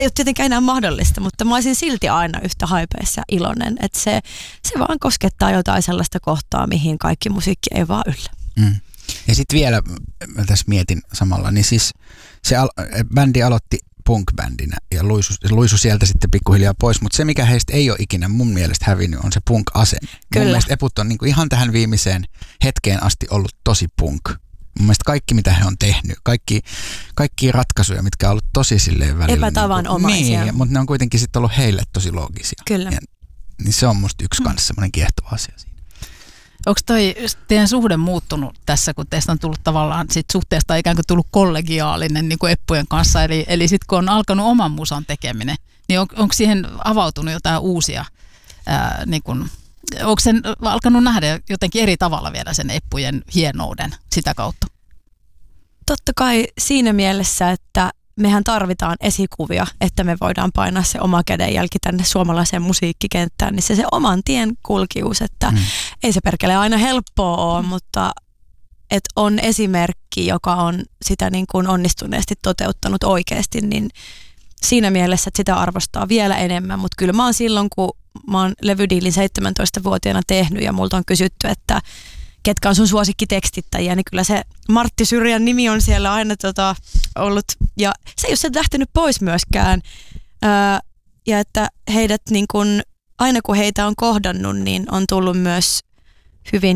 ei ole tietenkään enää mahdollista, mutta mä olisin silti aina yhtä haipeissa ja iloinen, että se vaan koskettaa jotain sellaista kohtaa, mihin kaikki musiikki ei vaan yllä. Ja sitten vielä, mä tässä mietin samalla, niin siis se bändi aloitti punk-bändinä ja luisu sieltä sitten pikkuhiljaa pois, mutta se mikä heistä ei ole ikinä mun mielestä hävinnyt on se punk-asenne. Mun mielestä Eput on niinku ihan tähän viimeiseen hetkeen asti ollut tosi punk. Mun mielestä kaikki mitä he on tehnyt, kaikki ratkaisuja, mitkä on ollut tosi silleen välillä. Epätavanomaisia. Niin, mutta ne on kuitenkin sitten ollut heille tosi loogisia. Kyllä. Ja, niin se on musta yksi kanssa semmoinen kiehtova asia siinä. Onko toi teidän suhde muuttunut tässä, kun teistä on tullut tavallaan sit suhteesta ikään kuin tullut kollegiaalinen niin kuin Eppujen kanssa, eli sitten kun on alkanut oman musan tekeminen, niin onko siihen avautunut jotain uusia, niin kun, onko sen alkanut nähdä jotenkin eri tavalla vielä sen Eppujen hienouden sitä kautta? Totta kai siinä mielessä, että mehän tarvitaan esikuvia, että me voidaan painaa se oma kädenjälki tänne suomalaiseen musiikkikenttään, niin se oman tien kulkius, että ei se perkele aina helppoa ole, mutta että on esimerkki, joka on sitä niin kuin onnistuneesti toteuttanut oikeasti, niin siinä mielessä, että sitä arvostaa vielä enemmän, mutta kyllä mä oon silloin, kun mä oon levydiilin 17-vuotiaana tehnyt ja multa on kysytty, että ketkä on sun suosikkitekstittäjiä, niin kyllä se Martti Syrjän nimi on siellä aina ollut, ja se ei ole sieltä lähtenyt pois myöskään, ja että heidät niin kun, aina kun heitä on kohdannut, niin on tullut myös hyvin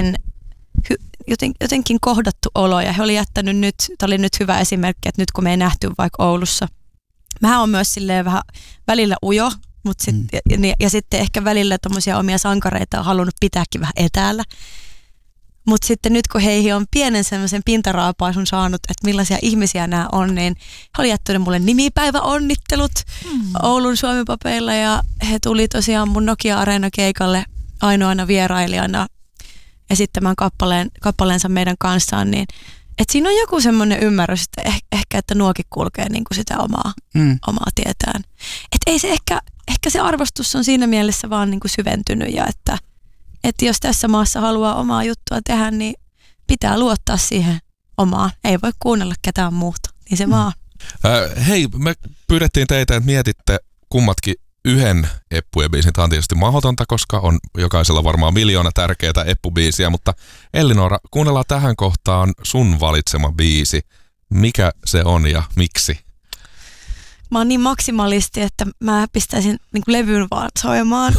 jotenkin kohdattu olo, ja he oli jättänyt nyt, tämä oli nyt hyvä esimerkki, että nyt kun me ei nähty vaikka Oulussa, mähän on myös silleen vähän välillä ujo, mutta ja sitten ehkä välillä tommosia omia sankareita on halunnut pitääkin vähän etäällä. Mutta sitten nyt kun heihin on pienen semmoisen pintaraapaisun saanut, että millaisia ihmisiä nämä on, niin he oli jättänyt mulle nimipäiväonnittelut Oulun Suomi-papeilla ja he tuli tosiaan mun Nokia Areena-keikalle ainoana vierailijana esittämään kappaleensa meidän kanssaan, niin että siinä on joku semmoinen ymmärrys, että ehkä että nuokin kulkee niin kuin sitä omaa tietään. Että ei se ehkä se arvostus on siinä mielessä vaan niin kuin syventynyt ja että jos tässä maassa haluaa omaa juttua tehdä, niin pitää luottaa siihen omaan. Ei voi kuunnella ketään muuta, niin se vaan. Hei, me pyydettiin teitä, että mietitte kummatkin yhden Eppujen biisin. Tämä on tietysti mahdotonta, koska on jokaisella varmaan miljoona tärkeää Eppu-biisiä, mutta Elli-Noora, kuunnellaan tähän kohtaan sun valitsema biisi. Mikä se on ja miksi? Mä oon niin maksimalisti, että mä pistäisin niin kuin levyn vaan soimaan.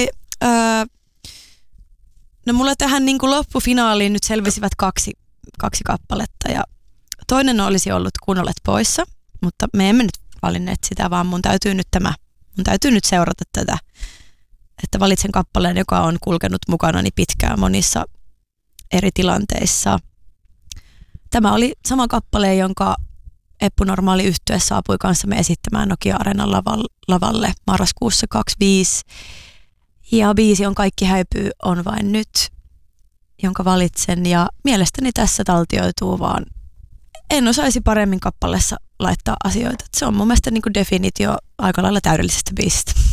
No mulla tähän niin kuin loppufinaaliin nyt selvisivät kaksi kappaletta ja toinen olisi ollut Kun olet poissa, mutta me emme nyt valinneet sitä, vaan mun täytyy nyt seurata tätä, että valitsen kappaleen, joka on kulkenut mukanani pitkään monissa eri tilanteissa. Tämä oli sama kappale, jonka Eppu Normaali yhtye saapui kanssamme esittämään Nokia Areenan lavalle marraskuussa 2025. Ja biisi on Kaikki häipyy on vain nyt, jonka valitsen ja mielestäni tässä taltioituu vaan. En osaisi paremmin kappaleessa laittaa asioita. Se on mun mielestä niin kuin definitio aika lailla täydellisestä biisistä.